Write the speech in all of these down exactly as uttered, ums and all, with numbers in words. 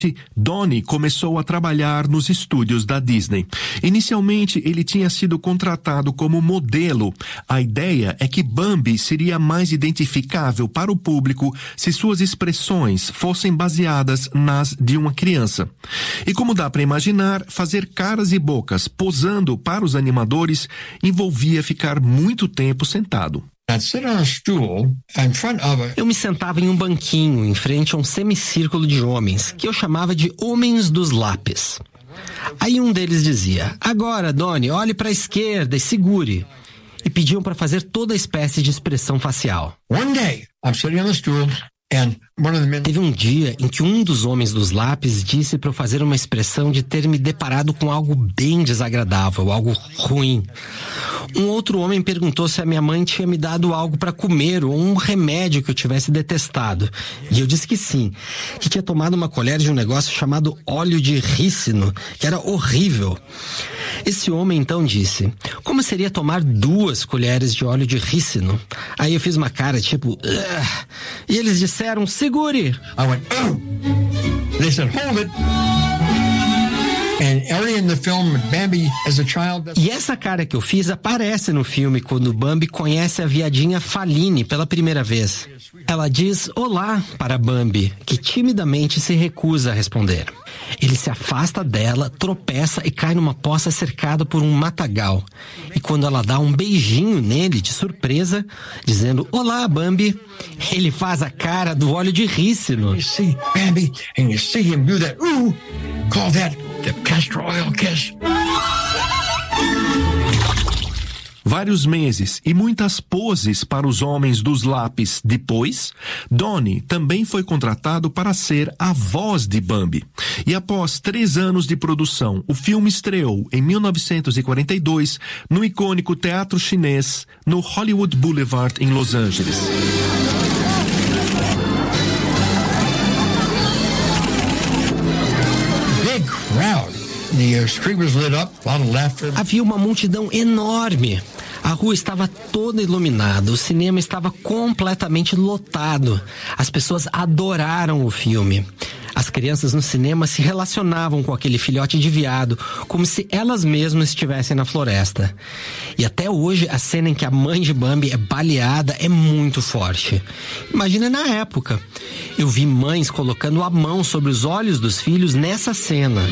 Donnie começou a trabalhar nos estúdios da Disney. Inicialmente, ele tinha sido contratado como modelo. A ideia é que Bambi seria mais identificável para o público se suas expressões fossem baseadas nas de uma criança. E como dá para imaginar, fazer caras e bocas posando para os animadores envolvia ficar muito tempo sentado. Eu me sentava em um banquinho em frente a um semicírculo de homens, que eu chamava de Homens dos Lápis. Aí um deles dizia: "Agora, Donnie, olhe para a esquerda e segure." E pediam para fazer toda espécie de expressão facial. One day, I'm sitting on the stool. Teve um dia em que um dos homens dos lápis disse para eu fazer uma expressão de ter me deparado com algo bem desagradável, algo ruim. Um outro homem perguntou se a minha mãe tinha me dado algo para comer ou um remédio que eu tivesse detestado. E eu disse que sim, que tinha tomado uma colher de um negócio chamado óleo de rícino, que era horrível. Esse homem então disse: "Como seria tomar duas colheres de óleo de rícino?" Aí eu fiz uma cara tipo... Ugh! E eles disseram: "Segure!" I went, "Oh!" They said, "Hold it!" And early in the film, Bambi, as a child... E essa cara que eu fiz aparece no filme quando Bambi conhece a viadinha Faline pela primeira vez. Ela diz olá para Bambi, que timidamente se recusa a responder. Ele se afasta dela, tropeça e cai numa poça cercada por um matagal. E quando ela dá um beijinho nele de surpresa, dizendo olá, Bambi, ele faz a cara do óleo de rícino. You see Bambi and you see him do that, ooh, call that the castor oil kiss. Vários meses e muitas poses para os homens dos lápis. Depois, Donnie também foi contratado para ser a voz de Bambi. E após três anos de produção, o filme estreou em mil novecentos e quarenta e dois no icônico Teatro Chinês, no Hollywood Boulevard, em Los Angeles. Big crowd. The street was lit up, a lot of laughter. Havia uma multidão enorme. A rua estava toda iluminada, o cinema estava completamente lotado. As pessoas adoraram o filme. As crianças no cinema se relacionavam com aquele filhote de veado, como se elas mesmas estivessem na floresta. E até hoje, a cena em que a mãe de Bambi é baleada é muito forte. Imagina na época. Eu vi mães colocando a mão sobre os olhos dos filhos nessa cena.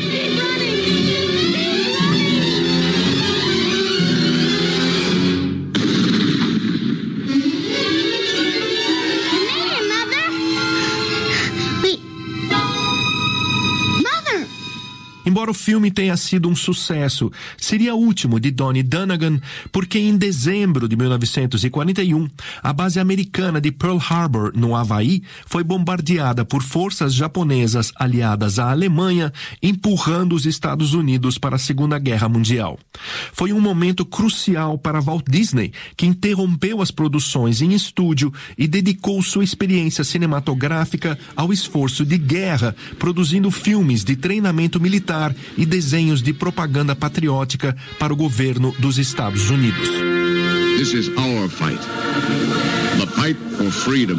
Embora o filme tenha sido um sucesso, seria o último de Donnie Dunagan, porque em dezembro de mil novecentos e quarenta e um, a base americana de Pearl Harbor, no Havaí, foi bombardeada por forças japonesas aliadas à Alemanha, empurrando os Estados Unidos para a Segunda Guerra Mundial. Foi um momento crucial para Walt Disney, que interrompeu as produções em estúdio e dedicou sua experiência cinematográfica ao esforço de guerra, produzindo filmes de treinamento militar e desenhos de propaganda patriótica para o governo dos Estados Unidos. This is our fight. The fight for freedom.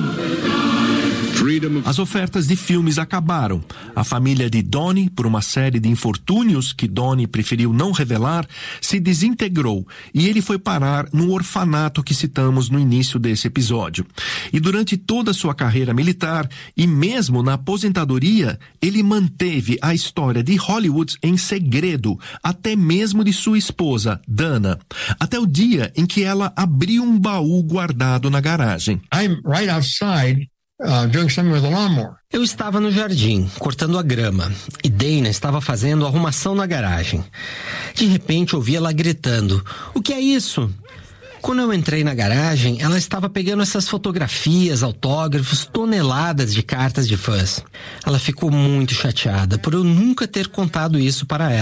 As ofertas de filmes acabaram. A família de Donnie, por uma série de infortúnios que Donnie preferiu não revelar, se desintegrou e ele foi parar no orfanato que citamos no início desse episódio. E durante toda a sua carreira militar e mesmo na aposentadoria, ele manteve a história de Hollywood em segredo, até mesmo de sua esposa, Dana, até o dia em que ela abriu um baú guardado na garagem. I'm right outside. Uh, doing something with a lawnmower. Eu estava no jardim, cortando a grama, e Dana estava fazendo arrumação na garagem. De repente, ouvi ela gritando: "O que é isso?" Quando eu entrei na garagem, ela estava pegando essas fotografias, autógrafos, toneladas de cartas de fãs. Ela ficou muito chateada por eu nunca ter contado isso para ela.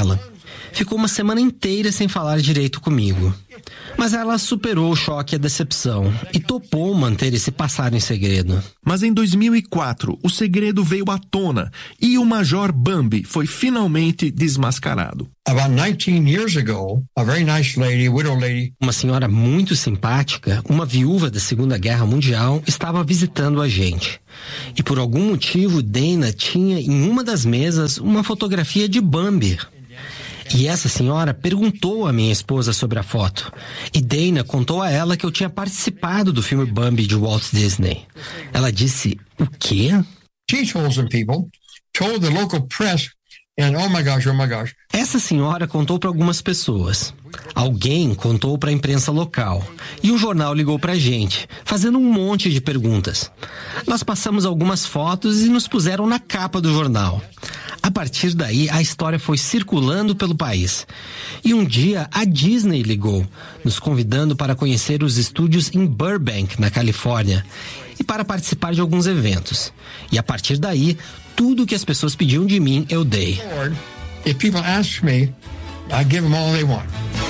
Ficou uma semana inteira sem falar direito comigo. Mas ela superou o choque e a decepção e topou manter esse passado em segredo. Mas em dois mil e quatro, o segredo veio à tona e o Major Bambi foi finalmente desmascarado. About nineteen years ago, a very nice lady, widow lady, uma senhora muito simpática, uma viúva da Segunda Guerra Mundial, estava visitando a gente. E por algum motivo, Dana tinha em uma das mesas uma fotografia de Bambi. E essa senhora perguntou à minha esposa sobre a foto. E Dana contou a ela que eu tinha participado do filme Bambi de Walt Disney. Ela disse, o quê? She told some people, told the local press, and oh my gosh, oh my gosh. Essa senhora contou para algumas pessoas. Alguém contou para a imprensa local. E um jornal ligou para a gente, fazendo um monte de perguntas. Nós passamos algumas fotos e nos puseram na capa do jornal. A partir daí, a história foi circulando pelo país. E um dia, a Disney ligou, nos convidando para conhecer os estúdios em Burbank, na Califórnia, e para participar de alguns eventos. E a partir daí, tudo que as pessoas pediam de mim, eu dei. If people ask me, I give them all they want.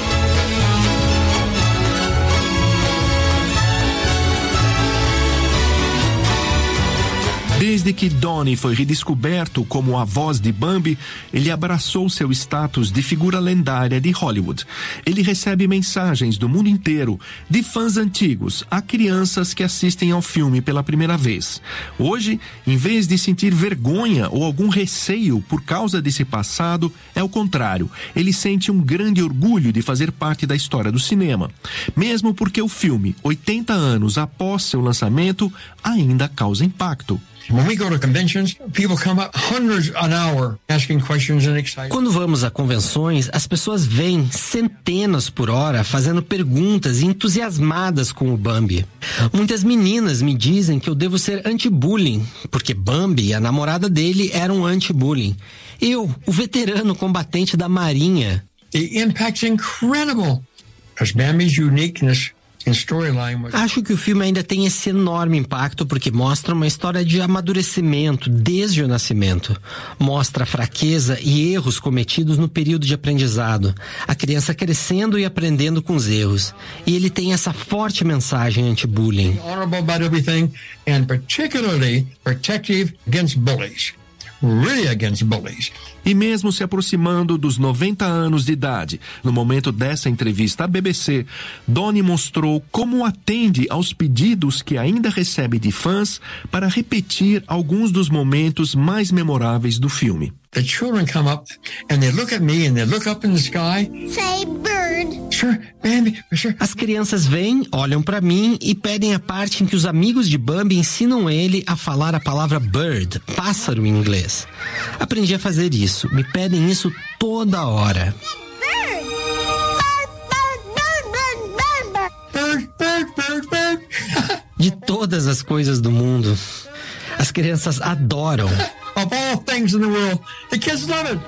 Desde que Donnie foi redescoberto como a voz de Bambi, ele abraçou seu status de figura lendária de Hollywood. Ele recebe mensagens do mundo inteiro, de fãs antigos a crianças que assistem ao filme pela primeira vez. Hoje, em vez de sentir vergonha ou algum receio por causa desse passado, é o contrário. Ele sente um grande orgulho de fazer parte da história do cinema. Mesmo porque o filme, oitenta anos após seu lançamento, ainda causa impacto. When we go to conventions, people come up hundreds an hour asking questions and excited. Quando vamos a convenções, as pessoas vêm centenas por hora fazendo perguntas e entusiasmadas com o Bambi. Muitas meninas me dizem que eu devo ser anti-bullying, porque Bambi e a namorada dele eram anti-bullying. Eu, o veterano combatente da Marinha. The impact's incredible. Because Bambi's uniqueness Acho que o filme ainda tem esse enorme impacto porque mostra uma história de amadurecimento desde o nascimento. Mostra a fraqueza e erros cometidos no período de aprendizado. A criança crescendo e aprendendo com os erros. E ele tem essa forte mensagem anti-bullying. And particularly protective against bullies. Really against bullies. E mesmo se aproximando dos noventa anos de idade, no momento dessa entrevista à B B C, Donnie mostrou como atende aos pedidos que ainda recebe de fãs para repetir alguns dos momentos mais memoráveis do filme. The children come up and they look at me and they look up in the sky. Say bird. Sure, Bambi, sure. As crianças vêm, olham para mim e pedem a parte em que os amigos de Bambi ensinam ele a falar a palavra bird, pássaro em inglês. Aprendi a fazer isso. Me pedem isso toda hora. Bird, bird, bird, bird. De todas as coisas do mundo, as crianças adoram. Of all things in the world, the kids love it.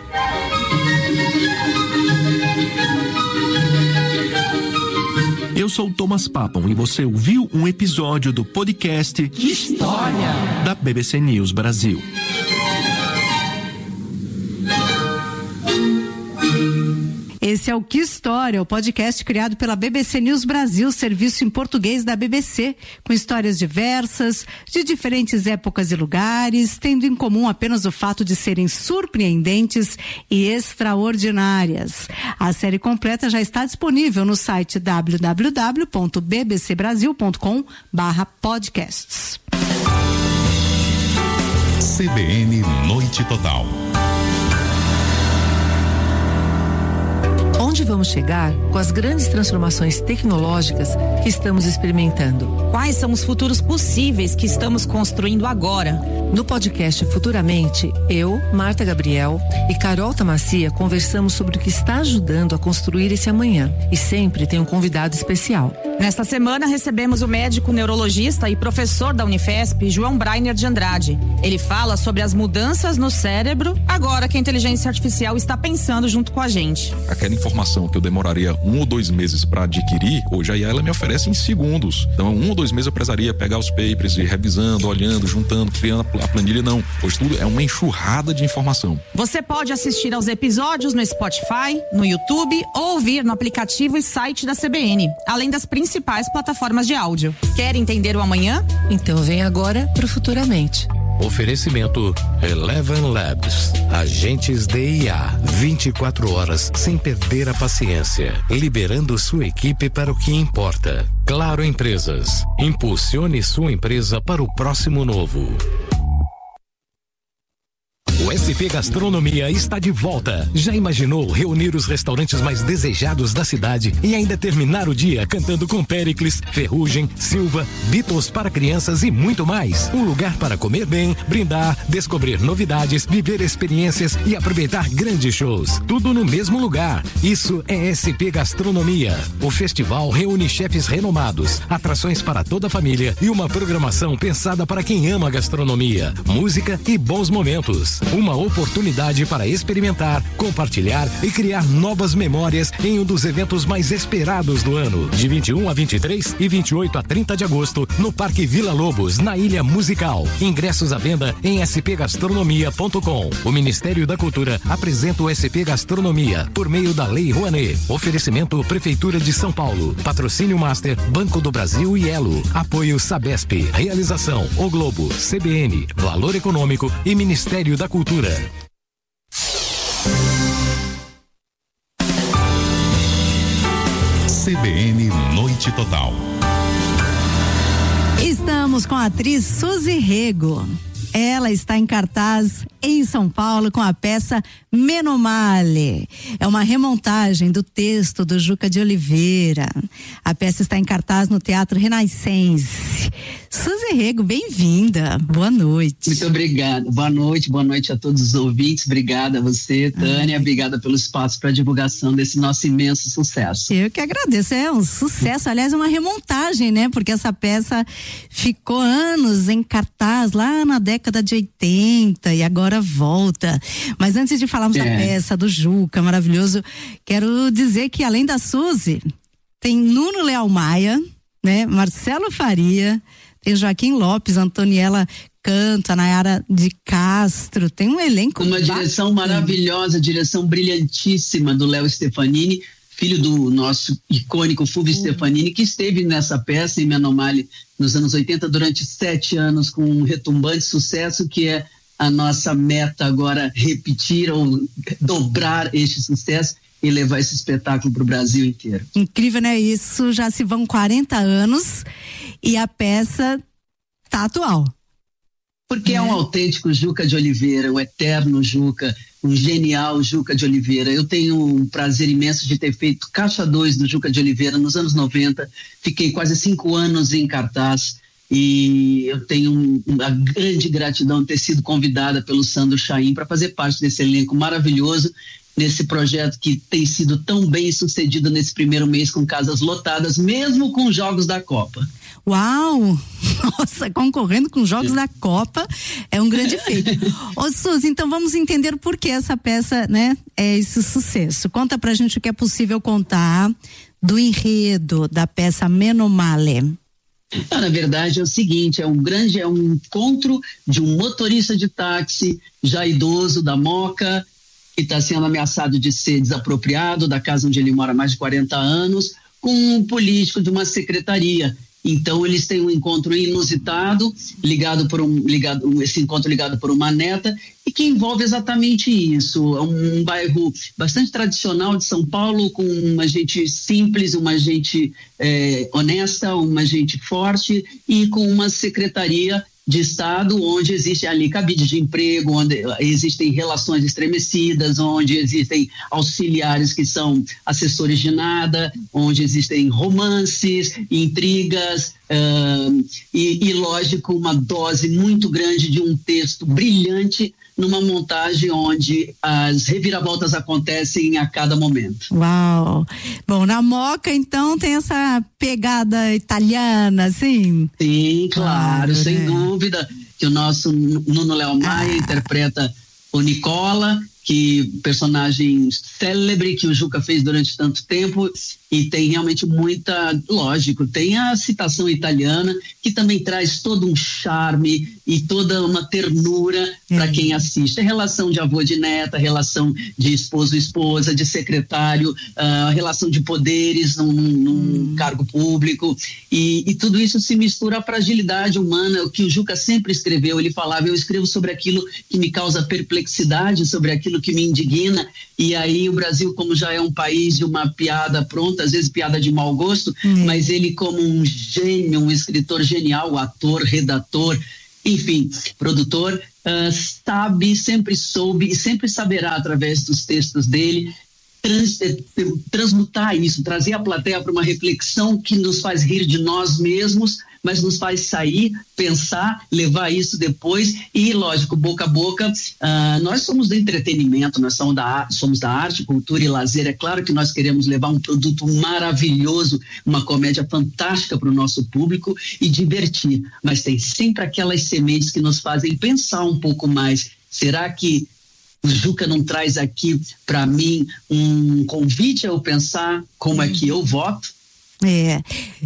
Eu sou Thomas Papon e você ouviu um episódio do podcast História da B B C News Brasil. Esse é o Que História, o podcast criado pela B B C News Brasil, serviço em português da B B C, com histórias diversas, de diferentes épocas e lugares, tendo em comum apenas o fato de serem surpreendentes e extraordinárias. A série completa já está disponível no site w w w ponto b b c brasil ponto com barra podcasts. C B N Noite Total. Onde vamos chegar com as grandes transformações tecnológicas que estamos experimentando? Quais são os futuros possíveis que estamos construindo agora? No podcast Futuramente, eu, Marta Gabriel e Carol Tamassia conversamos sobre o que está ajudando a construir esse amanhã. E sempre tem um convidado especial. Nesta semana recebemos o médico neurologista e professor da Unifesp, João Brainer de Andrade. Ele fala sobre as mudanças no cérebro agora que a inteligência artificial está pensando junto com a gente. Aquela informação que eu demoraria um ou dois meses para adquirir, hoje a I A ela me oferece em segundos. Então, um ou dois meses eu precisaria pegar os papers e ir revisando, olhando, juntando, criando a planilha não. Hoje tudo é uma enxurrada de informação. Você pode assistir aos episódios no Spotify, no YouTube ou ouvir no aplicativo e site da C B N, além das principais plataformas de áudio. Quer entender o amanhã? Então vem agora pro Futuramente. Oferecimento Eleven Labs. Agentes D I A. vinte e quatro horas sem perder a paciência. Liberando sua equipe para o que importa. Claro Empresas. Impulsione sua empresa para o próximo novo. O S P Gastronomia está de volta. Já imaginou reunir os restaurantes mais desejados da cidade e ainda terminar o dia cantando com Péricles, Ferrugem, Silva, Beatles para crianças e muito mais? Um lugar para comer bem, brindar, descobrir novidades, viver experiências e aproveitar grandes shows. Tudo no mesmo lugar. Isso é S P Gastronomia. O festival reúne chefes renomados, atrações para toda a família e uma programação pensada para quem ama gastronomia, música e bons momentos. Uma oportunidade para experimentar, compartilhar e criar novas memórias em um dos eventos mais esperados do ano. De vinte e um a vinte e três e vinte e oito a trinta de agosto, no Parque Vila Lobos, na Ilha Musical. Ingressos à venda em s p gastronomia ponto com. O Ministério da Cultura apresenta o S P Gastronomia por meio da Lei Rouanet. Oferecimento Prefeitura de São Paulo. Patrocínio Master, Banco do Brasil e Elo. Apoio Sabesp. Realização O Globo, C B N, Valor Econômico e Ministério da Cultura. C B N Noite Total. Estamos com a atriz Suzy Rego. Ela está em cartaz em São Paulo com a peça Menomale. É uma remontagem do texto do Juca de Oliveira. A peça está em cartaz no Teatro Renascense. Suzy Rego, bem-vinda. Boa noite. Muito obrigada. Boa noite, boa noite a todos os ouvintes. Obrigada a você, Tânia. Ah. Obrigada pelo espaço para a divulgação desse nosso imenso sucesso. Eu que agradeço. É um sucesso, aliás, é uma remontagem, né? Porque essa peça ficou anos em cartaz lá na década de oitenta e agora volta. Mas antes de falarmos é. da peça do Juca, maravilhoso, quero dizer que além da Suzy, tem Nuno Leal Maia, né? Marcelo Faria, tem Joaquim Lopes, Antoniela Canto, a Nayara de Castro, tem um elenco uma bacana. Direção maravilhosa, direção brilhantíssima do Léo Stefanini, filho do nosso icônico Fulvio uhum. Stefanini, que esteve nessa peça em Menomale nos anos oitenta durante sete anos com um retumbante sucesso, que é a nossa meta agora, repetir ou dobrar este sucesso e levar esse espetáculo para o Brasil inteiro. Incrível, né? Isso já se vão quarenta anos e a peça tá atual. Porque é, é um autêntico Juca de Oliveira, o eterno Juca, um genial Juca de Oliveira. Eu tenho um prazer imenso de ter feito Caixa dois do Juca de Oliveira nos anos noventa, fiquei quase cinco anos em cartaz e eu tenho uma grande gratidão de ter sido convidada pelo Sandro Chaim para fazer parte desse elenco maravilhoso, nesse projeto que tem sido tão bem sucedido nesse primeiro mês com casas lotadas, mesmo com os jogos da Copa. Uau! Nossa, concorrendo com os jogos da Copa é um grande feito. Ô Suzy, então vamos entender por que essa peça, né, é esse sucesso. Conta pra gente o que é possível contar do enredo da peça Menomale. Ah, na verdade é o seguinte, é um grande, é um encontro de um motorista de táxi já idoso da Moca, que está sendo ameaçado de ser desapropriado da casa onde ele mora há mais de quarenta anos, com um político de uma secretaria. Então eles têm um encontro inusitado, ligado por um, ligado, esse encontro ligado por uma neta, e que envolve exatamente isso. É um bairro bastante tradicional de São Paulo, com uma gente simples, uma gente é, honesta, uma gente forte e com uma secretaria de Estado onde existe ali cabide de emprego, onde existem relações estremecidas, onde existem auxiliares que são assessores de nada, onde existem romances, intrigas uh, e, e, lógico, uma dose muito grande de um texto brilhante numa montagem onde as reviravoltas acontecem a cada momento. Uau! Bom, na Moca, então, tem essa pegada italiana, assim? Sim, claro, claro sem né? dúvida, que o nosso Nuno Leal Maia ah. interpreta o Nicola, que personagem célebre que o Juca fez durante tanto tempo, e tem realmente muita, lógico, tem a citação italiana que também traz todo um charme e toda uma ternura é. para quem assiste. A relação de avô de neta, a relação de esposo e esposa, de secretário, a relação de poderes num, num hum. cargo público, e, e tudo isso se mistura à fragilidade humana, o que o Juca sempre escreveu. Ele falava: eu escrevo sobre aquilo que me causa perplexidade, sobre aquilo que me indigna. E aí o Brasil, como já é um país de uma piada pronta, às vezes piada de mau gosto, hum. mas ele, como um gênio, um escritor genial, ator, redator, enfim, produtor, uh, sabe, sempre soube e sempre saberá, através dos textos dele, trans, transmutar isso, trazer a plateia para uma reflexão que nos faz rir de nós mesmos, mas nos faz sair, pensar, levar isso depois e, lógico, boca a boca. Uh, nós somos do entretenimento, nós somos da, somos da arte, cultura e lazer. É claro que nós queremos levar um produto maravilhoso, uma comédia fantástica para o nosso público e divertir, mas tem sempre aquelas sementes que nos fazem pensar um pouco mais. Será que o Juca não traz aqui para mim um convite a eu pensar como é que eu voto? É...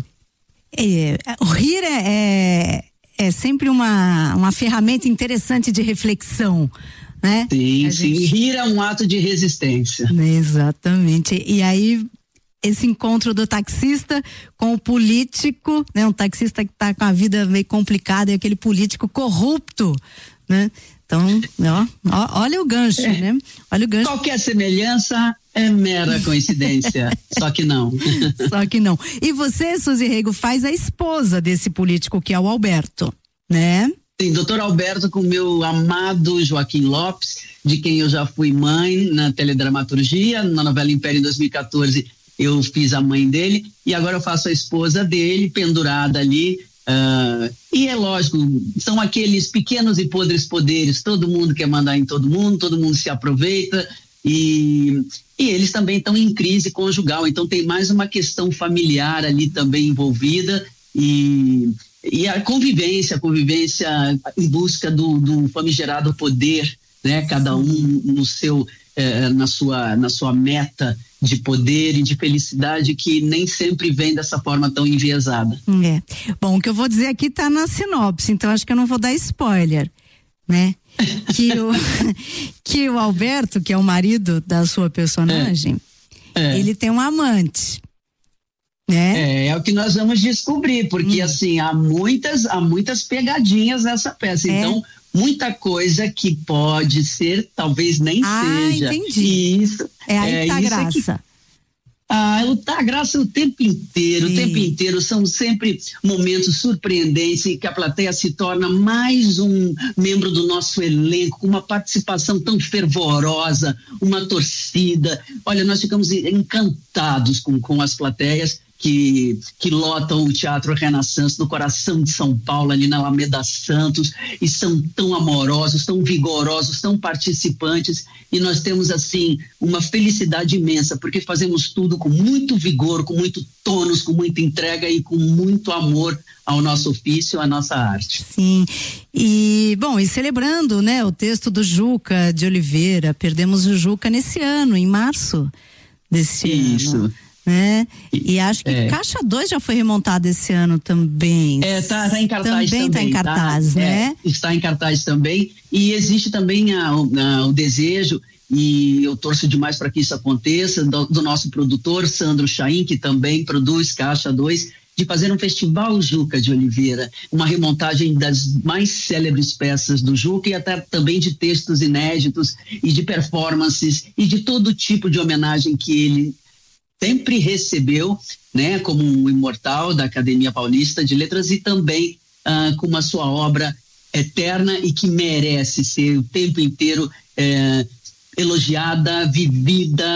É, o rir é, é, é sempre uma, uma ferramenta interessante de reflexão, né? Sim, a sim. gente... Rir é um ato de resistência. Exatamente. E aí, esse encontro do taxista com o político, né? Um taxista que está com a vida meio complicada, e aquele político corrupto, né? Então, ó, ó, olha o gancho, é. né? Olha o gancho. Qualquer semelhança é mera coincidência, só que não. Só que não. E você, Suzy Rego, faz a esposa desse político, que é o Alberto, né? Sim, doutor Alberto, com meu amado Joaquim Lopes, de quem eu já fui mãe na teledramaturgia, na novela Império em dois mil e quatorze, eu fiz a mãe dele, e agora eu faço a esposa dele, pendurada ali. Uh, e é lógico, são aqueles pequenos e podres poderes, todo mundo quer mandar em todo mundo, todo mundo se aproveita, e, e eles também estão em crise conjugal, então tem mais uma questão familiar ali também envolvida, e, e a convivência, a convivência em busca do, do famigerado poder, né? Cada um no seu, eh, na sua, na sua meta de poder e de felicidade, que nem sempre vem dessa forma tão enviesada. É. Bom, o que eu vou dizer aqui tá na sinopse, então acho que eu não vou dar spoiler, né? Que o, que o Alberto, que é o marido da sua personagem, é. É. ele tem um amante, né? É, é o que nós vamos descobrir, porque hum. assim, há muitas, há muitas pegadinhas nessa peça, é. então muita coisa que pode ser, talvez nem ah, seja. Entendi. Isso. É aí que tá a graça. Que, ah, tá a graça o tempo inteiro, Sim. o tempo inteiro. São sempre momentos surpreendentes em que a plateia se torna mais um membro do nosso elenco, com uma participação tão fervorosa, uma torcida. Olha, nós ficamos encantados com, com as plateias que, que lotam o Teatro Renaissance no coração de São Paulo, ali na Alameda Santos, e são tão amorosos, tão vigorosos, tão participantes, e nós temos assim uma felicidade imensa, porque fazemos tudo com muito vigor, com muito tônus, com muita entrega e com muito amor ao nosso ofício, à nossa arte. Sim, e bom, e celebrando, né, o texto do Juca de Oliveira, perdemos o Juca nesse ano, em março desse Isso. ano. Né? E acho que é. Caixa dois já foi remontado esse ano também. É, tá, tá em cartaz também. Também tá em cartaz, tá? né? É, está em cartaz também, e existe também a, a, o desejo, e eu torço demais para que isso aconteça, do, do nosso produtor, Sandro Chaim, que também produz Caixa dois, de fazer um festival Juca de Oliveira, uma remontagem das mais célebres peças do Juca, e até também de textos inéditos e de performances e de todo tipo de homenagem que ele sempre recebeu, né, como um imortal da Academia Paulista de Letras, e também ah, com uma sua obra eterna e que merece ser o tempo inteiro eh, elogiada, vivida,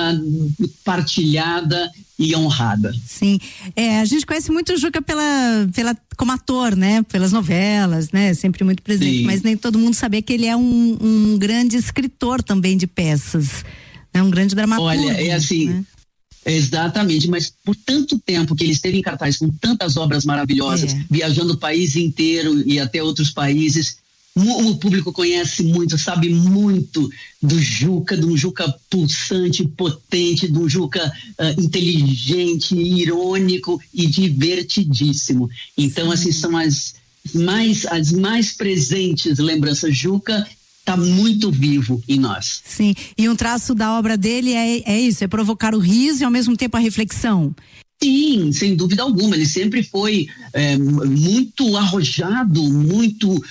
partilhada e honrada. Sim, é, a gente conhece muito o Juca pela, pela, como ator, né, pelas novelas, né, sempre muito presente, Sim. mas nem todo mundo sabia que ele é um, um grande escritor também de peças, é um grande dramaturgo. Olha, é assim, né? Exatamente, mas por tanto tempo que ele esteve em cartaz com tantas obras maravilhosas, é. viajando o país inteiro e até outros países, O público conhece muito, sabe muito do Juca, de um Juca pulsante, potente, de um Juca uh, inteligente, irônico e divertidíssimo. Então, assim, são as mais, as mais presentes lembranças. Juca está muito vivo em nós. Sim, e um traço da obra dele é, é isso, é provocar o riso e ao mesmo tempo a reflexão. Sim, sem dúvida alguma. Ele sempre foi é, muito arrojado, muito,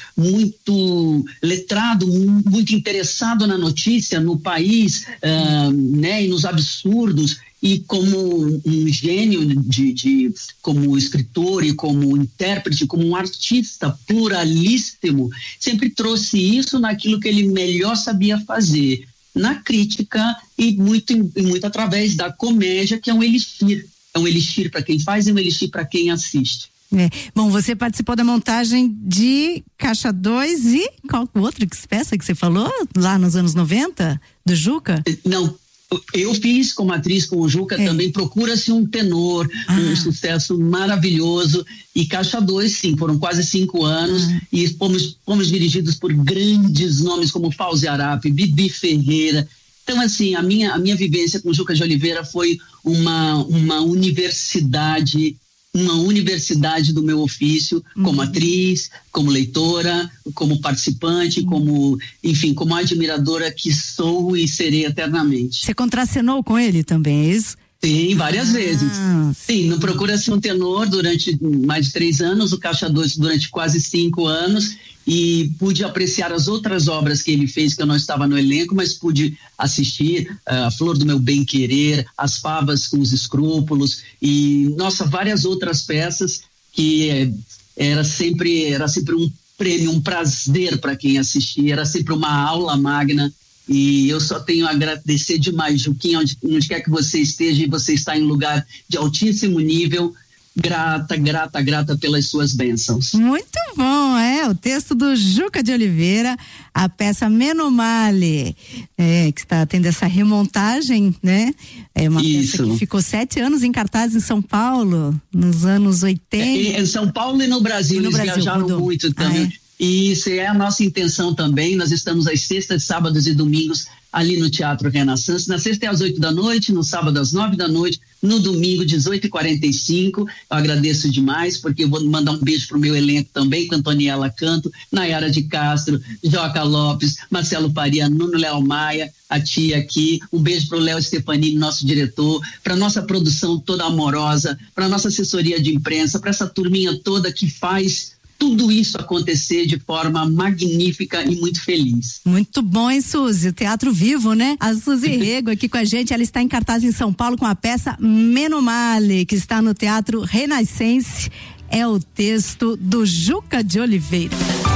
muito letrado, muito interessado na notícia, no país, uh, né, e nos absurdos. E como um gênio de, de, como escritor e como intérprete, como um artista pluralíssimo, sempre trouxe isso naquilo que ele melhor sabia fazer, na crítica e muito, e muito através da comédia, que é um elixir. É um elixir para quem faz e um elixir para quem assiste. É. Bom, você participou da montagem de Caixa dois e qual outra peça que você falou lá nos anos noventa, do Juca? Não, eu fiz como atriz com o Juca é. também, Procura-se um Tenor, ah. um sucesso maravilhoso, e Caixa dois, sim, foram quase cinco anos, ah. e fomos, fomos dirigidos por grandes nomes como Fauzi Arap, Bibi Ferreira. Então, assim, a minha, a minha vivência com o Juca de Oliveira foi uma, uma universidade, uma universidade do meu ofício, uhum. como atriz, como leitora, como participante, uhum. como, enfim, como admiradora que sou e serei eternamente. Você contracenou com ele também, é isso? Sim, várias ah. vezes. Sim, no Procura-se um Tenor durante mais de três anos, o Caixa dois durante quase cinco anos, e pude apreciar as outras obras que ele fez, que eu não estava no elenco, mas pude assistir uh, A Flor do Meu Bem-Querer, As Favas com os Escrúpulos e, nossa, várias outras peças que eh, era sempre, era sempre um prêmio, um prazer para quem assistia, era sempre uma aula magna. E eu só tenho a agradecer demais, Juquinha, onde, onde quer que você esteja, e você está em lugar de altíssimo nível. Grata, grata, grata pelas suas bênçãos. Muito bom, é, o texto do Juca de Oliveira, a peça Menomale, é, que está tendo essa remontagem, né? É uma Isso. peça que ficou sete anos em cartaz em São Paulo, nos anos oitenta. É, em São Paulo e no Brasil, e no eles Brasil, viajaram mudou. muito também. Ah, é? E isso é a nossa intenção também. Nós estamos às sextas, sábados e domingos ali no Teatro Renaissance. Na sexta é às oito da noite, no sábado às nove da noite, no domingo dezoito e quarenta e cinco. Eu agradeço demais, porque eu vou mandar um beijo pro meu elenco também, com Antoniela Canto, Nayara de Castro, Joca Lopes, Marcelo Faria, Nuno Léo Maia, a tia aqui. Um beijo pro Léo Stefanini, nosso diretor, para nossa produção toda amorosa, para nossa assessoria de imprensa, para essa turminha toda que faz tudo isso acontecer de forma magnífica e muito feliz. Muito bom, hein, Suzy? O Teatro Vivo, né? A Suzy Rego aqui com a gente, ela está em cartaz em São Paulo com a peça Menomale, que está no Teatro Renaissance. É o texto do Juca de Oliveira.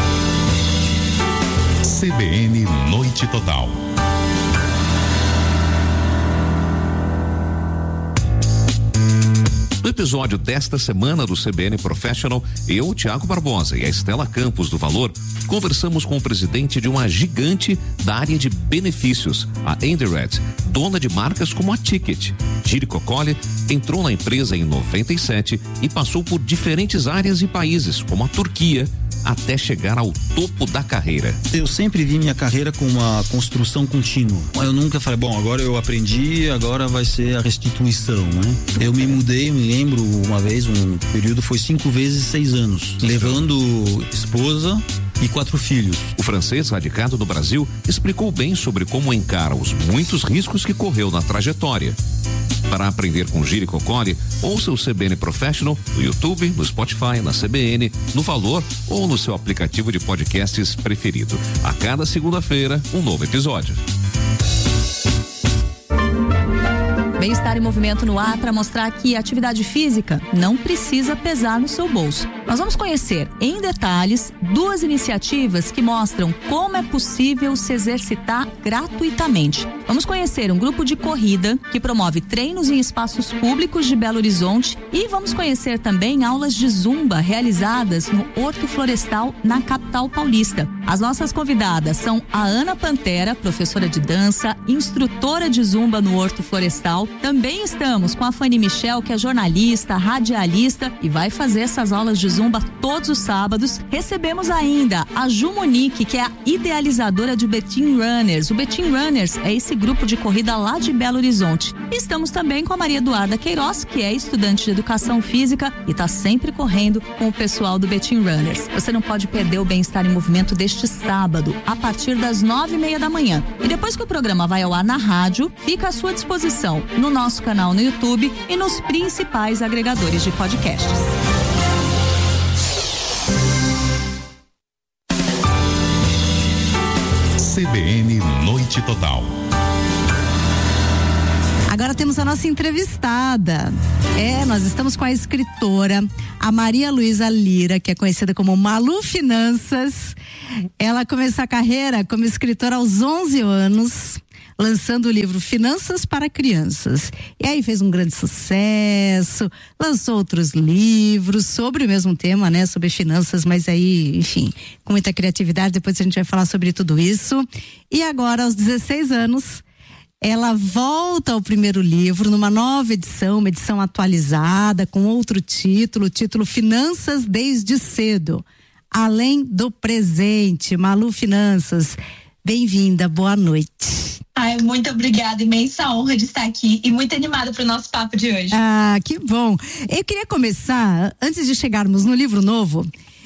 C B N Noite Total. No episódio desta semana do C B N Professional, eu, Tiago Barbosa e a Estela Campos do Valor, conversamos com o presidente de uma gigante da área de benefícios, a Endired, dona de marcas como a Ticket. Girico Colli entrou na empresa em noventa e sete e passou por diferentes áreas e países, como a Turquia, até chegar ao topo da carreira. Eu sempre vi minha carreira com uma construção contínua. Eu nunca falei, bom, agora eu aprendi, agora vai ser a restituição, né? Eu me mudei, me lembro uma vez, um período foi cinco vezes seis anos, levando esposa e quatro filhos. O francês radicado no Brasil explicou bem sobre como encara os muitos riscos que correu na trajetória. Para aprender com Girico Colli, ouça o C B N Professional no YouTube, no Spotify, na C B N, no Valor ou no seu aplicativo de podcasts preferido. A cada segunda-feira, um novo episódio. Bem-estar em movimento no ar para mostrar que a atividade física não precisa pesar no seu bolso. Nós vamos conhecer em detalhes duas iniciativas que mostram como é possível se exercitar gratuitamente. Vamos conhecer um grupo de corrida que promove treinos em espaços públicos de Belo Horizonte e vamos conhecer também aulas de zumba realizadas no Horto Florestal, na capital paulista. As nossas convidadas são a Ana Pantera, professora de dança, instrutora de zumba no Horto Florestal. Também estamos com a Fanny Michel, que é jornalista, radialista e vai fazer essas aulas de zumba Zumba todos os sábados. Recebemos ainda a Ju Monique, que é a idealizadora do Betim Runners. O Betim Runners é esse grupo de corrida lá de Belo Horizonte. E estamos também com a Maria Eduarda Queiroz, que é estudante de educação física e está sempre correndo com o pessoal do Betim Runners. Você não pode perder o Bem-Estar em Movimento deste sábado, a partir das nove e meia da manhã. E depois que o programa vai ao ar na rádio, fica à sua disposição no nosso canal no YouTube e nos principais agregadores de podcasts. C B N Noite Total. Agora temos a nossa entrevistada. É, nós estamos com a escritora, a Maria Luísa Lira, que é conhecida como Malu Finanças. Ela começou a carreira como escritora aos onze anos, lançando o livro Finanças para Crianças. E aí fez um grande sucesso, lançou outros livros sobre o mesmo tema, né? Sobre finanças, mas aí, enfim, com muita criatividade. Depois a gente vai falar sobre tudo isso. E agora, aos dezesseis anos, ela volta ao primeiro livro numa nova edição, uma edição atualizada, com outro título, o título Finanças Desde Cedo, Além do Presente. Malu Finanças, bem-vinda, boa noite. Ai, muito obrigada, imensa honra de estar aqui e muito animada para o nosso papo de hoje. Ah, que bom. Eu queria começar, antes de chegarmos no livro novo,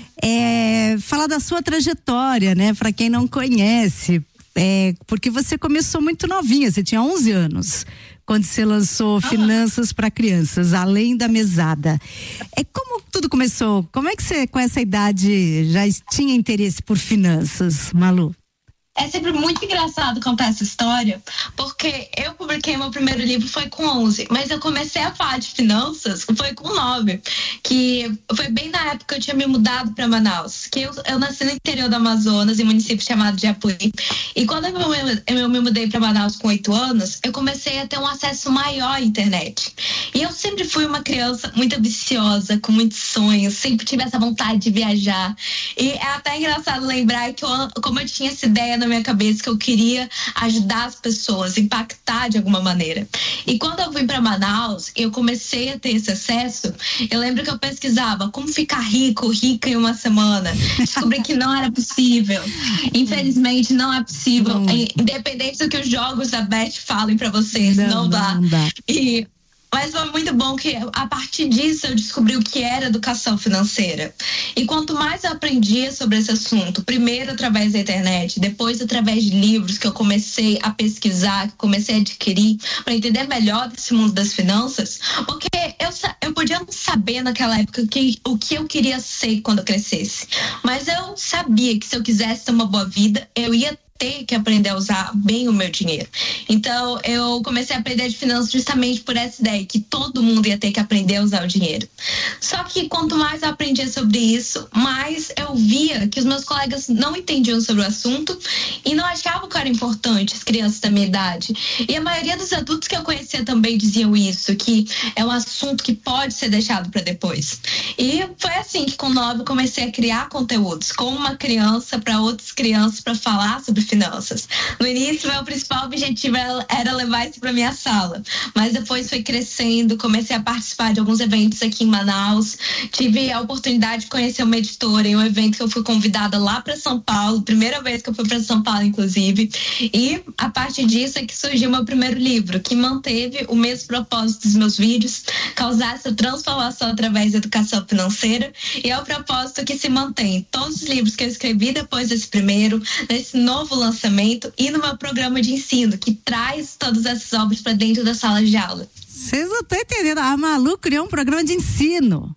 é, falar da sua trajetória, né? Para quem não conhece, é, porque você começou muito novinha, você tinha onze anos, quando você lançou ah. Finanças para Crianças, Além da Mesada. É, como tudo começou? Como é que você, com essa idade, já tinha interesse por finanças, Malu? É sempre muito engraçado contar essa história, porque eu publiquei meu primeiro livro foi com onze, mas eu comecei a falar de finanças foi com nove, que foi bem na época que eu tinha me mudado para Manaus, que eu, eu nasci no interior do Amazonas, em um município chamado Japuri, e quando eu, eu, eu me mudei para Manaus com oito anos, eu comecei a ter um acesso maior à internet. E eu sempre fui uma criança muito ambiciosa, com muitos sonhos, sempre tive essa vontade de viajar. E é até engraçado lembrar que eu, como eu tinha essa ideia na minha cabeça que eu queria ajudar as pessoas, impactar de alguma maneira. E quando eu vim para Manaus, eu comecei a ter esse acesso. Eu lembro que eu pesquisava como ficar rico, rica em uma semana. Descobri que não era possível. Infelizmente, não é possível. Não. Independente do que os jogos da Beth falem para vocês, não, não dá. Não dá. E Mas foi muito bom que a partir disso eu descobri o que era educação financeira. E quanto mais eu aprendia sobre esse assunto, primeiro através da internet, depois através de livros que eu comecei a pesquisar, que comecei a adquirir para entender melhor desse mundo das finanças, porque eu, eu podia não saber naquela época que, o que eu queria ser quando eu crescesse. Mas eu sabia que se eu quisesse ter uma boa vida, eu ia ter que aprender a usar bem o meu dinheiro. Então, eu comecei a aprender de finanças justamente por essa ideia, que todo mundo ia ter que aprender a usar o dinheiro. Só que quanto mais eu aprendia sobre isso, mais eu via que os meus colegas não entendiam sobre o assunto e não achavam que era importante as crianças da minha idade. E a maioria dos adultos que eu conhecia também diziam isso, que é um assunto que pode ser deixado para depois. E foi assim que com nove eu comecei a criar conteúdos com uma criança para outras crianças para falar sobre finanças. No início, meu principal objetivo era levar isso para minha sala, mas depois foi crescendo, comecei a participar de alguns eventos aqui em Manaus, tive a oportunidade de conhecer uma editora em um evento que eu fui convidada lá para São Paulo, primeira vez que eu fui para São Paulo, inclusive, e a partir disso é que surgiu meu primeiro livro, que manteve o mesmo propósito dos meus vídeos, causar essa transformação através da educação financeira, e é o propósito que se mantém. Todos os livros que eu escrevi depois desse primeiro, nesse novo lançamento e no meu programa de ensino, que traz todas essas obras para dentro da sala de aula. Vocês não estão entendendo, a Malu criou um programa de ensino.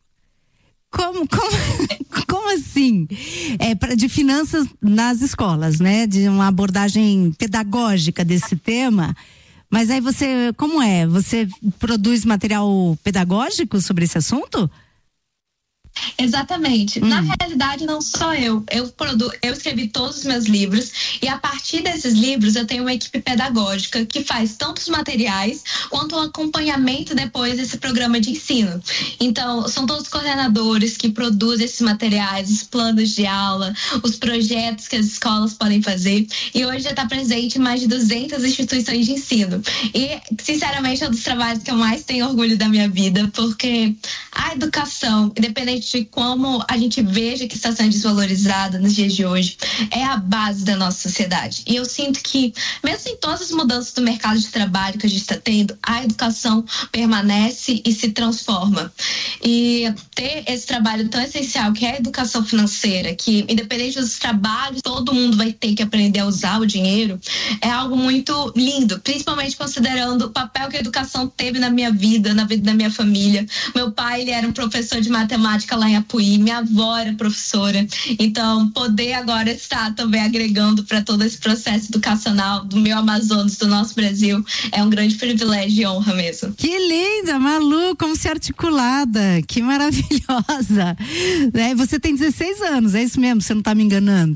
Como, como, como assim? É pra, de finanças nas escolas, né? De uma abordagem pedagógica desse tema. Mas aí você, como é? Você produz material pedagógico sobre esse assunto? Exatamente. Hum. Na realidade, não só eu. Eu, produ... eu escrevi todos os meus livros e a partir desses livros eu tenho uma equipe pedagógica que faz tanto os materiais quanto o acompanhamento depois desse programa de ensino. Então, são todos coordenadores que produzem esses materiais, os planos de aula, os projetos que as escolas podem fazer, e hoje já está presente em mais de duzentas instituições de ensino. E, sinceramente, é um dos trabalhos que eu mais tenho orgulho da minha vida, porque a educação, independente de como a gente veja que está sendo desvalorizada nos dias de hoje é a base da nossa sociedade. E eu sinto que, mesmo em todas as mudanças do mercado de trabalho que a gente está tendo, a educação permanece e se transforma. E ter esse trabalho tão essencial que é a educação financeira, que independente dos trabalhos, todo mundo vai ter que aprender a usar o dinheiro, é algo muito lindo, principalmente considerando o papel que a educação teve na minha vida, na vida da minha família. Meu pai, ele era um professor de matemática lá em Apuí, minha avó era professora, então poder agora estar também agregando para todo esse processo educacional do meu Amazonas, do nosso Brasil, é um grande privilégio e honra mesmo. Que linda, Malu, como se articulada, que maravilhosa. É, você tem dezesseis anos, é isso mesmo, você não está me enganando?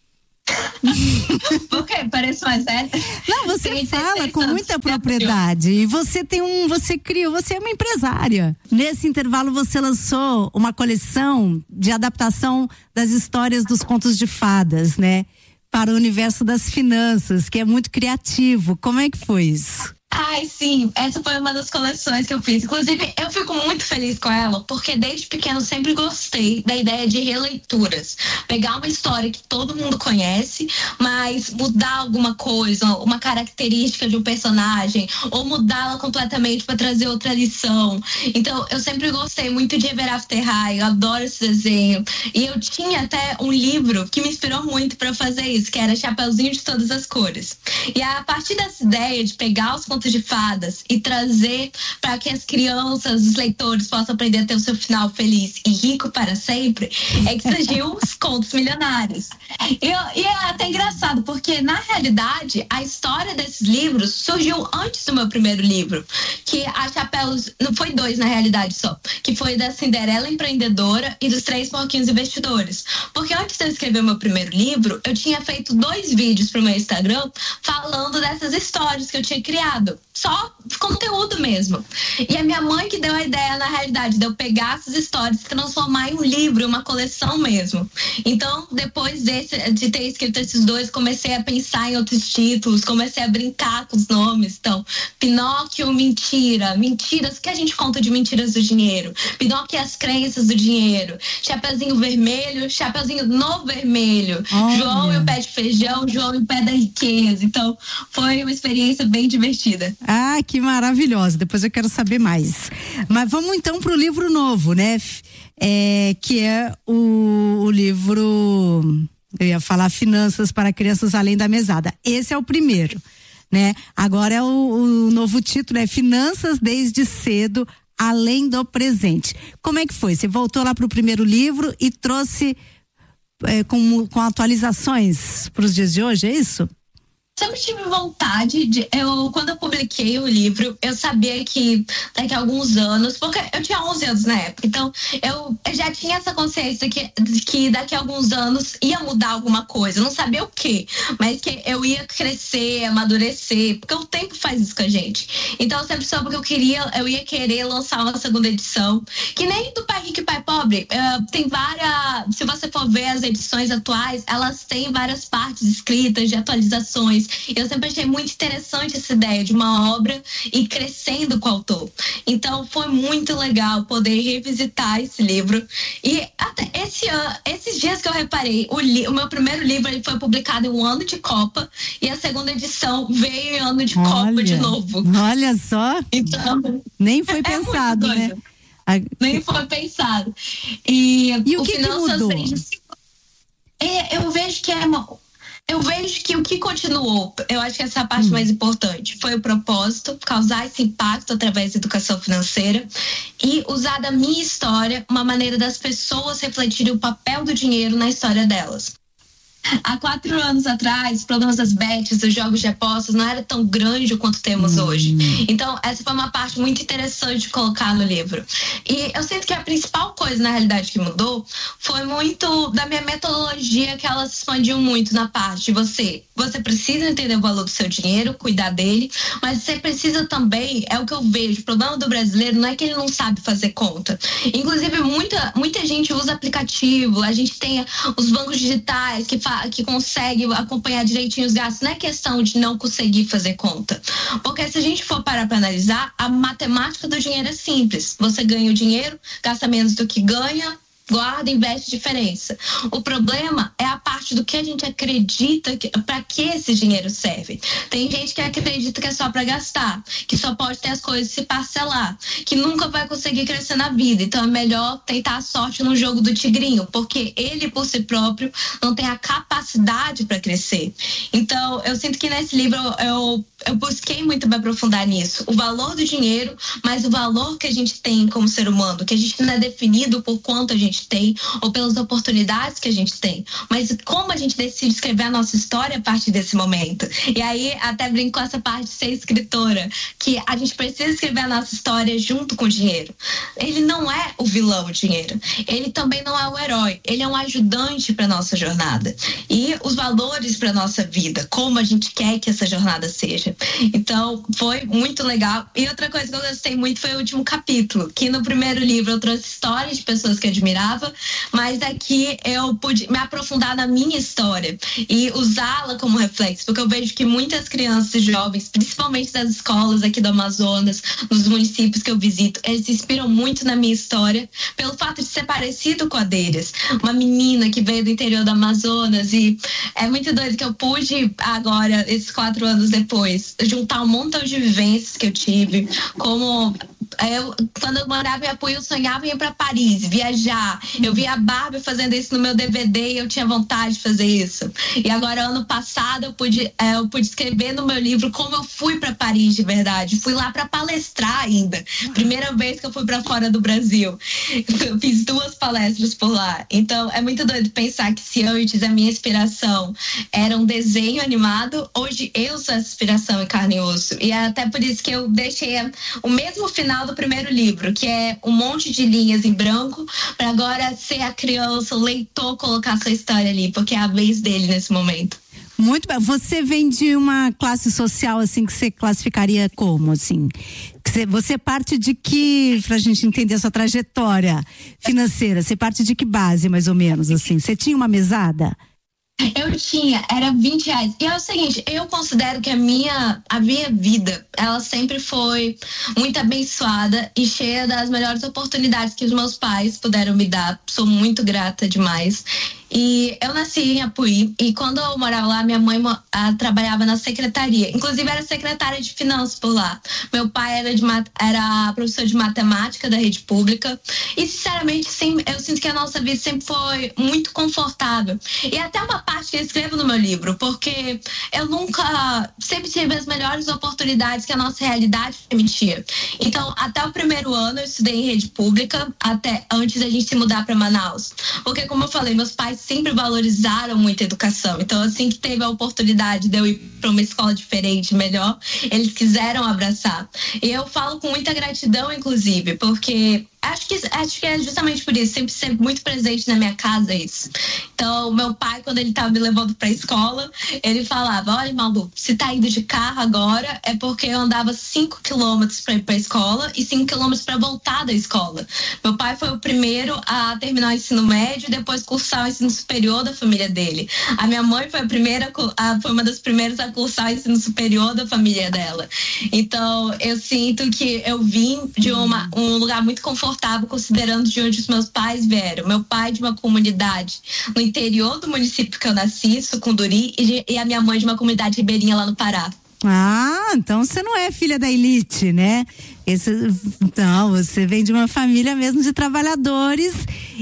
Por quê? Parece mais velha? Não, você fala com muita propriedade. E você tem um, você criou, você é uma empresária. Nesse intervalo você lançou uma coleção de adaptação das histórias dos contos de fadas, né? Para o universo das finanças, que é muito criativo. Como é que foi isso? Ai, sim, essa foi uma das coleções que eu fiz. Inclusive, eu fico muito feliz com ela, porque desde pequeno eu sempre gostei da ideia de releituras. Pegar uma história que todo mundo conhece, mas mudar alguma coisa, uma característica de um personagem, ou mudá-la completamente para trazer outra lição. Então, eu sempre gostei muito de Ever After High, eu adoro esse desenho. E eu tinha até um livro que me inspirou muito para fazer isso, que era Chapeuzinho de Todas as Cores. E a partir dessa ideia de pegar os contos de fadas e trazer para que as crianças, os leitores possam aprender a ter o seu final feliz e rico para sempre, é que surgiu os contos milionários. E, e é até engraçado, porque na realidade a história desses livros surgiu antes do meu primeiro livro, que a Chapéus, não foi dois na realidade só, que foi da Cinderela Empreendedora e dos Três Porquinhos Investidores. Porque antes de eu escrever o meu primeiro livro, eu tinha feito dois vídeos pro meu Instagram falando dessas histórias que eu tinha criado. Só conteúdo mesmo. E a minha mãe que deu a ideia, na realidade, de eu pegar essas histórias e transformar em um livro, uma coleção mesmo. Então, depois desse, de ter escrito esses dois, comecei a pensar em outros títulos, comecei a brincar com os nomes. Então, Pinóquio, mentira. Mentiras, o que a gente conta de mentiras do dinheiro? Pinóquio e as crenças do dinheiro. Chapeuzinho vermelho, Chapeuzinho no vermelho. Oh, João yeah. e o pé de feijão, João e o pé da riqueza. Então, foi uma experiência bem divertida. Ah, que maravilhosa. Depois eu quero saber mais. Mas vamos então para o livro novo, né? É, que é o, o livro, eu ia falar Finanças para Crianças Além da Mesada. Esse é o primeiro, né? Agora é o, o novo título, é Finanças desde cedo, além do presente. Como é que foi? Você voltou lá para o primeiro livro e trouxe é, com, com atualizações para os dias de hoje, é isso? Sempre tive vontade de, eu, quando eu publiquei o livro, eu sabia que daqui a alguns anos, porque eu tinha onze anos na época, então eu, eu já tinha essa consciência que, que daqui a alguns anos ia mudar alguma coisa, eu não sabia o quê, mas que eu ia crescer, amadurecer, porque o tempo faz isso com a gente. Então eu sempre soube que eu queria, eu ia querer lançar uma segunda edição, que nem do Pai Rico e Pai Pobre, uh, tem várias, se você for ver as edições atuais, elas têm várias partes escritas de atualizações. Eu sempre achei muito interessante essa ideia de uma obra ir crescendo com o autor. Então foi muito legal poder revisitar esse livro. E até esse ano, esses dias que eu reparei, o, li, o meu primeiro livro ele foi publicado em um ano de Copa e a segunda edição veio em ano de olha, Copa de novo. Olha só. Então, nem foi é pensado, né? A... Nem foi pensado. E, e o, o que, que mudou? É, eu vejo que é uma... Eu vejo que o que continuou, eu acho que essa é a parte hum. mais importante, foi o propósito, causar esse impacto através da educação financeira e usar da minha história uma maneira das pessoas refletirem o papel do dinheiro na história delas. Há quatro anos atrás, os problemas das bets, dos jogos de apostas não era tão grande quanto temos hum. hoje. Então, essa foi uma parte muito interessante de colocar no livro. E eu sinto que a principal coisa, na realidade, que mudou foi muito da minha metodologia, que ela se expandiu muito na parte de você. Você precisa entender o valor do seu dinheiro, cuidar dele, mas você precisa também, é o que eu vejo, o problema do brasileiro não é que ele não sabe fazer conta. Inclusive, muita, muita gente usa aplicativo, a gente tem os bancos digitais que fazem que consegue acompanhar direitinho os gastos, não é questão de não conseguir fazer conta. Porque se a gente for parar para analisar, a matemática do dinheiro é simples. Você ganha o dinheiro, gasta menos do que ganha, guarda, investe diferença. O problema é a parte do que a gente acredita que, para que esse dinheiro serve. Tem gente que acredita que é só para gastar, que só pode ter as coisas se parcelar, que nunca vai conseguir crescer na vida. Então é melhor tentar a sorte no jogo do tigrinho, porque ele por si próprio não tem a capacidade para crescer. Então eu sinto que nesse livro eu, eu busquei muito me aprofundar nisso. O valor do dinheiro, mas o valor que a gente tem como ser humano, que a gente não é definido por quanto a gente tem ou pelas oportunidades que a gente tem, mas como a gente decide escrever a nossa história a partir desse momento. E aí até brinco com essa parte de ser escritora, que a gente precisa escrever a nossa história junto com o dinheiro. Ele não é o vilão, o dinheiro. Ele também não é o herói. Ele é um ajudante para nossa jornada. E os valores para nossa vida, como a gente quer que essa jornada seja. Então foi muito legal. E outra coisa que eu gostei muito foi o último capítulo, que no primeiro livro eu trouxe histórias de pessoas que eu admirava, mas aqui eu pude me aprofundar na minha história e usá-la como reflexo, porque eu vejo que muitas crianças e jovens, principalmente das escolas aqui do Amazonas, nos municípios que eu visito, eles se inspiram muito na minha história pelo fato de ser parecido com a deles. Uma menina que veio do interior do Amazonas, e é muito doido que eu pude agora, esses quatro anos depois, juntar um montão de vivências que eu tive, como eu, quando eu morava em Apuí, eu sonhava em ir para Paris, viajar. Eu via a Barbie fazendo isso no meu D V D e eu tinha vontade de fazer isso. E agora, ano passado, eu pude, é, eu pude escrever no meu livro como eu fui para Paris de verdade. Fui lá para palestrar ainda. Primeira vez que eu fui para fora do Brasil. Eu fiz duas palestras por lá. Então, é muito doido pensar que se antes a minha inspiração era um desenho animado, hoje eu sou essa inspiração em carne e osso. E é até por isso que eu deixei o mesmo final do primeiro livro, que é um monte de linhas em branco, para agora ser a criança, o leitor, colocar sua história ali, porque é a vez dele nesse momento. Muito bem. Você vem de uma classe social, assim, que você classificaria como, assim? Você, você parte de que, pra gente entender a sua trajetória financeira, você parte de que base, mais ou menos, assim? Você tinha uma mesada? Eu tinha, era vinte reais. E é o seguinte, eu considero que a minha, a minha vida, ela sempre foi muito abençoada e cheia das melhores oportunidades que os meus pais puderam me dar. Sou muito grata demais. E eu nasci em Apuí, e quando eu morava lá, minha mãe a, trabalhava na secretaria. Inclusive, era secretária de finanças por lá. Meu pai era, de, era professor de matemática da rede pública. E, sinceramente, sim, eu sinto que a nossa vida sempre foi muito confortável. E até uma parte que eu escrevo no meu livro, porque eu nunca, sempre tive as melhores oportunidades que a nossa realidade permitia. Então, até o primeiro ano, eu estudei em rede pública, até antes da gente se mudar para Manaus. Porque, como eu falei, meus pais sempre valorizaram muito a educação. Então, assim que teve a oportunidade de eu ir para uma escola diferente, melhor, eles quiseram abraçar. E eu falo com muita gratidão, inclusive, porque acho que, acho que é justamente por isso, sempre sempre muito presente na minha casa isso. Então, meu pai, quando ele estava me levando para a escola, ele falava: olha, Malu, se tá indo de carro agora, é porque eu andava cinco quilômetros para ir para a escola e cinco quilômetros para voltar da escola. Meu pai foi o primeiro a terminar o ensino médio e depois cursar o ensino superior da família dele. A minha mãe foi a primeira, a, foi uma das primeiras a cursar o ensino superior da família dela. Então, eu sinto que eu vim de uma, um lugar muito confortável, considerando de onde os meus pais vieram. Meu pai de uma comunidade no interior do município que eu nasci, Sucunduri, e, de, e a minha mãe de uma comunidade ribeirinha lá no Pará. Ah, então você não é filha da elite, né? Esse, então, você vem de uma família mesmo de trabalhadores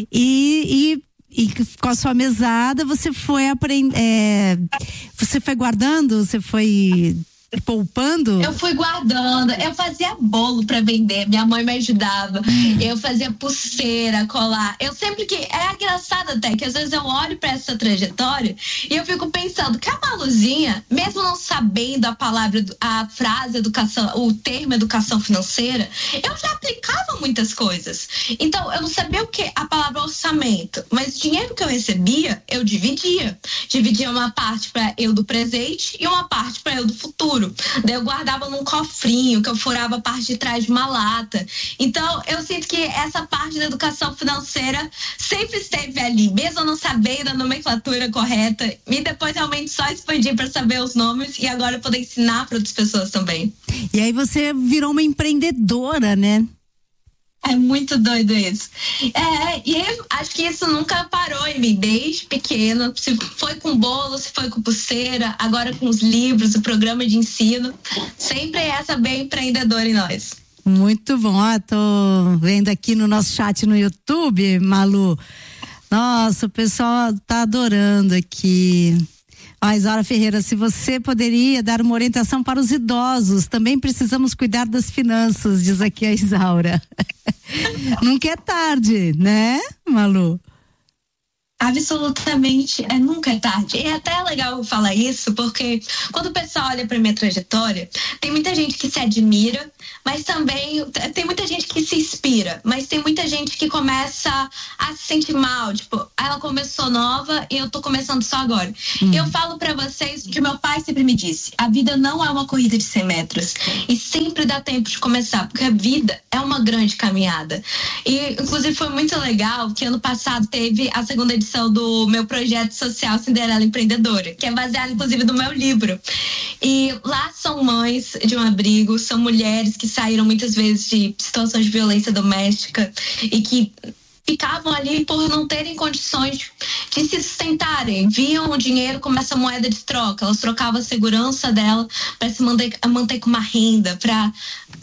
e, e E com a sua mesada você foi aprendendo, é, você foi guardando, você foi poupando? Eu fui guardando, eu fazia bolo pra vender, minha mãe me ajudava, eu fazia pulseira, colar, eu sempre que, é engraçado até, que às vezes eu olho pra essa trajetória e eu fico pensando que a Maluzinha, mesmo não sabendo a palavra, a frase educação, o termo educação financeira, eu já aplicava muitas coisas. Então, eu não sabia o que, a palavra orçamento, mas o dinheiro que eu recebia, eu dividia. Dividia uma parte pra eu do presente e uma parte pra eu do futuro. Daí eu guardava num cofrinho, que eu furava a parte de trás de uma lata. Então, eu sinto que essa parte da educação financeira sempre esteve ali, mesmo eu não sabendo a nomenclatura correta, e depois realmente só expandir para saber os nomes e agora poder ensinar para outras pessoas também. E aí você virou uma empreendedora, né? É muito doido isso. É, e eu acho que isso nunca parou em mim, desde pequeno. Se foi com bolo, se foi com pulseira, agora com os livros, o programa de ensino. Sempre essa bem empreendedora em nós. Muito bom. Ó, tô vendo aqui no nosso chat no YouTube, Malu. Nossa, o pessoal tá adorando aqui. Ó, Isaura Ferreira, se você poderia dar uma orientação para os idosos, também precisamos cuidar das finanças, diz aqui a Isaura. Nunca é tarde, né, Malu? Absolutamente, é, nunca é tarde. E é até legal falar isso, porque quando o pessoal olha para minha trajetória, tem muita gente que se admira, mas também tem muita gente que se inspira, mas tem muita gente que começa a se sentir mal, tipo, ela começou nova e eu tô começando só agora. Hum. Eu falo para vocês que meu pai sempre me disse, a vida não é uma corrida de cem metros e sempre dá tempo de começar, porque a vida é uma grande caminhada. E inclusive foi muito legal que ano passado teve a segunda edição do meu projeto social Cinderela Empreendedora, que é baseado inclusive no meu livro. E lá são mães de um abrigo, são mulheres que saíram muitas vezes de situações de violência doméstica e que ficavam ali por não terem condições de se sustentarem, viam o dinheiro como essa moeda de troca, elas trocavam a segurança dela para se manter, manter com uma renda, para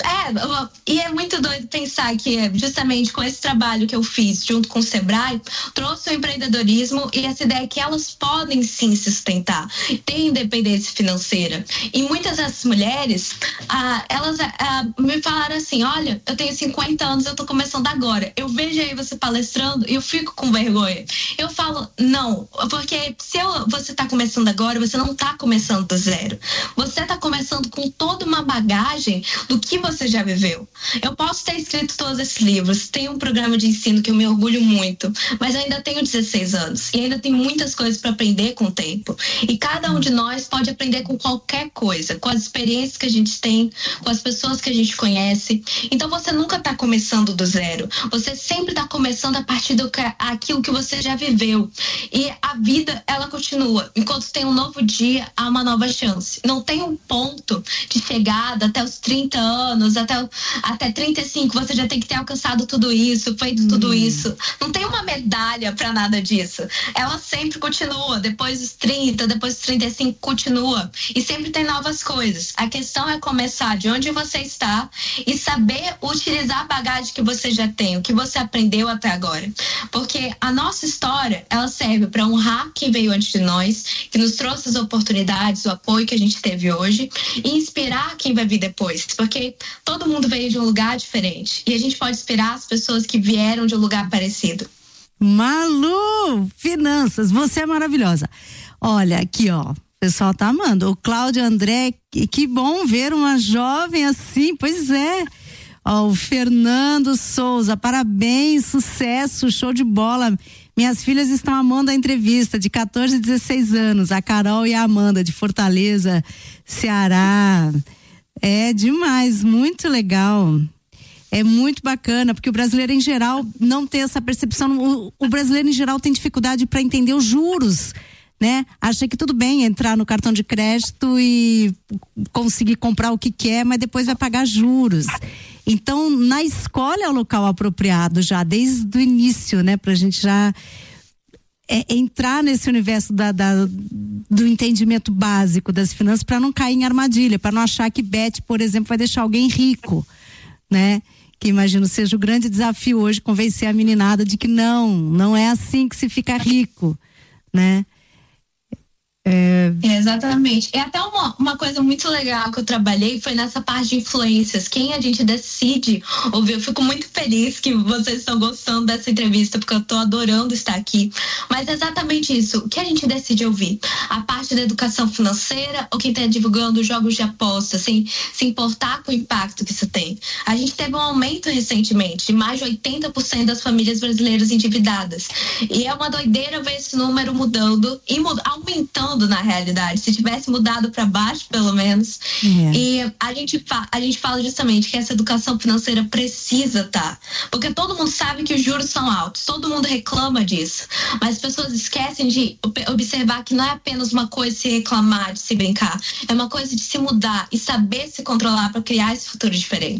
é, e é muito doido pensar que justamente com esse trabalho que eu fiz junto com o Sebrae, trouxe o empreendedorismo e essa ideia que elas podem sim se sustentar, ter independência financeira. E muitas dessas mulheres, ah, elas ah, me falaram assim, olha, eu tenho cinquenta anos, eu tô começando agora, eu vejo aí você palestrando e eu fico com vergonha. Eu falo, não, porque se eu, você tá começando agora, você não tá começando do zero. Você tá começando com toda uma bagagem do que você já viveu. Eu posso ter escrito todos esses livros, tenho um programa de ensino que eu me orgulho muito, mas eu ainda tenho dezesseis anos e ainda tem muitas coisas para aprender com o tempo. E cada um de nós pode aprender com qualquer coisa, com as experiências que a gente tem, com as pessoas que a gente conhece. Então você nunca tá começando do zero. Você sempre tá começando a partir do que, aquilo que você já viveu. E a vida, ela continua. Enquanto tem um novo dia, há uma nova chance. Não tem um ponto de chegada até os trinta anos, até, até trinta e cinco, você já tem que ter alcançado tudo isso, feito hum. tudo isso. Não tem uma medalha para nada disso. Ela sempre continua. Depois dos trinta, depois dos trinta e cinco, continua. E sempre tem novas coisas. A questão é começar de onde você está e saber utilizar a bagagem que você já tem, o que você aprendeu até agora. Porque a nossa história, ela serve para honrar quem veio antes de nós, que nos trouxe as oportunidades, o apoio que a gente teve hoje, e inspirar quem vai vir depois. Porque todo mundo veio de um lugar diferente e a gente pode inspirar as pessoas que vieram de um lugar parecido. Malu, finanças, você é maravilhosa. Olha, aqui ó, o pessoal tá amando. O Cláudio André, que, que bom ver uma jovem assim, pois é. Ó, o Fernando Souza, parabéns, sucesso, show de bola. Minhas filhas estão amando a entrevista, de quatorze e dezesseis anos, a Carol e a Amanda, de Fortaleza, Ceará. É demais, muito legal. É muito bacana, porque o brasileiro em geral não tem essa percepção. O, o brasileiro em geral tem dificuldade para entender os juros, né? Acha que tudo bem entrar no cartão de crédito e conseguir comprar o que quer, mas depois vai pagar juros. Então, na escola é o local apropriado já, desde o início, né? Pra gente já é, entrar nesse universo da, da, do entendimento básico das finanças, para não cair em armadilha, para não achar que Bet, por exemplo, vai deixar alguém rico, né? Que imagino seja o grande desafio hoje, convencer a meninada de que não, não é assim que se fica rico, né? É... Exatamente. E até uma, uma coisa muito legal que eu trabalhei foi nessa parte de influências. Quem a gente decide ouvir. Eu fico muito feliz que vocês estão gostando dessa entrevista, porque eu estou adorando estar aqui. Mas é exatamente isso. O que a gente decide ouvir? A parte da educação financeira ou quem está divulgando jogos de aposta, sem se importar com o impacto que isso tem? A gente teve um aumento recentemente de mais de oitenta por cento das famílias brasileiras endividadas. E é uma doideira ver esse número mudando e mud- aumentando na realidade, se tivesse mudado para baixo pelo menos. É. E a gente, fa- a gente fala justamente que essa educação financeira precisa estar, porque todo mundo sabe que os juros são altos, todo mundo reclama disso, mas as pessoas esquecem de observar que não é apenas uma coisa de se reclamar, de se brincar, é uma coisa de se mudar e saber se controlar para criar esse futuro diferente.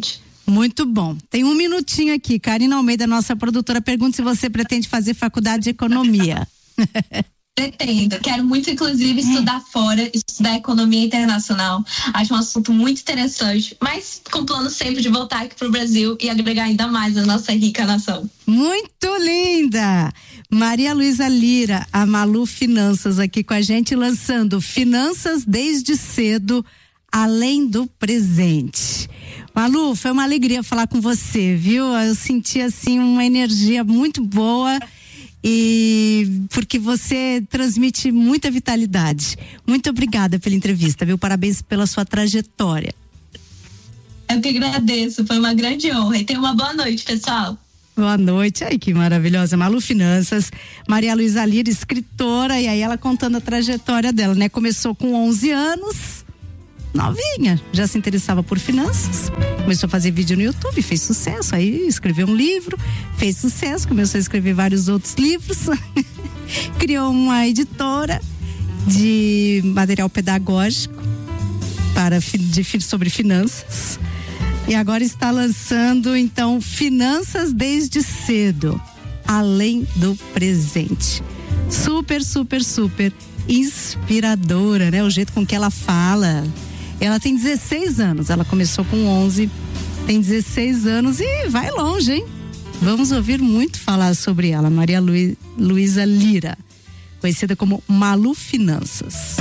Muito bom. Tem um minutinho aqui. Karina Almeida, nossa produtora, pergunta se você pretende fazer faculdade de economia. Pretendo. Quero muito, inclusive, estudar fora, estudar economia internacional. Acho um assunto muito interessante, mas com plano sempre de voltar aqui para o Brasil e agregar ainda mais a nossa rica nação. Muito linda! Maria Luísa Lira, a Malu Finanças, aqui com a gente, lançando Finanças desde cedo, além do presente. Malu, foi uma alegria falar com você, viu? Eu senti, assim, uma energia muito boa e porque você transmite muita vitalidade. Muito obrigada pela entrevista, viu? Parabéns pela sua trajetória. Eu que agradeço, foi uma grande honra e tenha uma boa noite, pessoal. Boa noite, ai que maravilhosa, Malu Finanças, Maria Luísa Lira, escritora, e aí ela contando a trajetória dela, né? Começou com onze anos, novinha, já se interessava por finanças, começou a fazer vídeo no YouTube, fez sucesso, aí escreveu um livro, fez sucesso, começou a escrever vários outros livros, criou uma editora de material pedagógico para, de, sobre finanças, e agora está lançando, então, Finanças desde cedo, além do presente. Super, super, super inspiradora, né? O jeito com que ela fala. Ela tem dezesseis anos, ela começou com onze, tem dezesseis anos e vai longe, hein? Vamos ouvir muito falar sobre ela, Maria Luísa Lira, conhecida como Malu Finanças.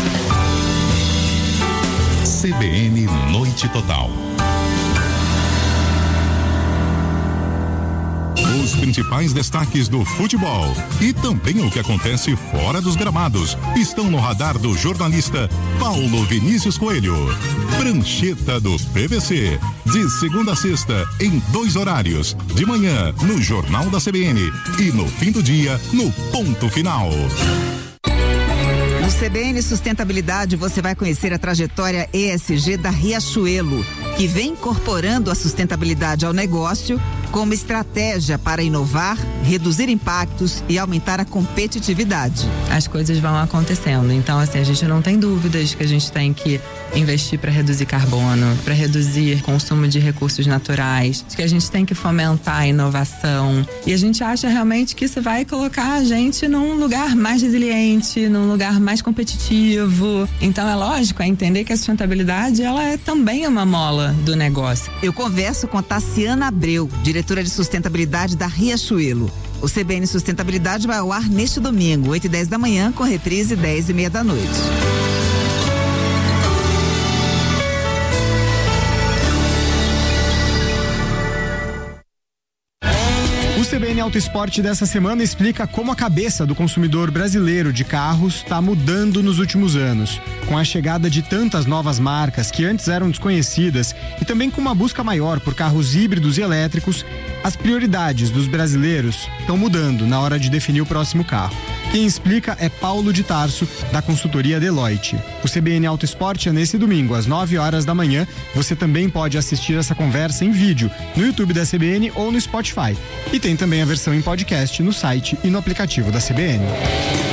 C B N Noite Total. Os principais destaques do futebol e também o que acontece fora dos gramados estão no radar do jornalista Paulo Vinícius Coelho. Prancheta do P V C, de segunda a sexta, em dois horários, de manhã no Jornal da C B N e no fim do dia no Ponto Final. No C B N Sustentabilidade você vai conhecer a trajetória E S G da Riachuelo, que vem incorporando a sustentabilidade ao negócio como estratégia para inovar, reduzir impactos e aumentar a competitividade. As coisas vão acontecendo, então assim, a gente não tem dúvidas que a gente tem que investir para reduzir carbono, para reduzir consumo de recursos naturais, que a gente tem que fomentar a inovação, e a gente acha realmente que isso vai colocar a gente num lugar mais resiliente, num lugar mais competitivo. Então é lógico, é entender que a sustentabilidade ela é também uma mola do negócio. Eu converso com Tassiana Abreu, diretora de sustentabilidade da Riachuelo. O C B N Sustentabilidade vai ao ar neste domingo, oito e dez da manhã, com reprise dez e meia da noite. O C B N Auto Esporte dessa semana explica como a cabeça do consumidor brasileiro de carros está mudando nos últimos anos, com a chegada de tantas novas marcas que antes eram desconhecidas e também com uma busca maior por carros híbridos e elétricos. As prioridades dos brasileiros estão mudando na hora de definir o próximo carro. Quem explica é Paulo de Tarso, da consultoria Deloitte. O C B N Auto Esporte é nesse domingo, às nove horas da manhã. Você também pode assistir essa conversa em vídeo no YouTube da C B N ou no Spotify. E tem também a versão em podcast no site e no aplicativo da C B N.